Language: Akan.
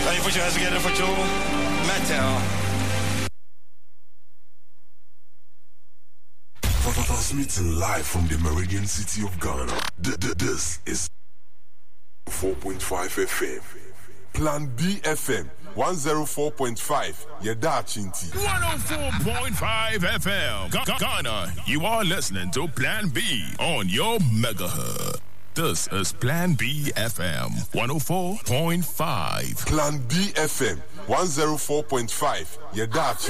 Can you put your hands together for Joe Mattel? Transmitting live from the Meridian City of Ghana. This is 4.5 FM. Plan B FM 104.5. Yeda Chinti. 104.5 FM. Ghana. You are listening to Plan B on your megahertz. This is Plan B FM 104.5. Plan B FM 104.5. Yeda Chinti.